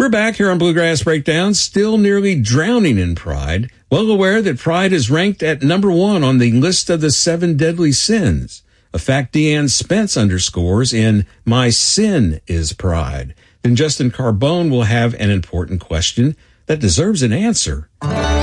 We're back here on Bluegrass Breakdown, still nearly drowning in pride, well aware that pride is ranked at number 1 on the list of the 7 deadly sins, a fact Deanne Spence underscores in My Sin is Pride. Then Justin Carbone will have an important question that deserves an answer.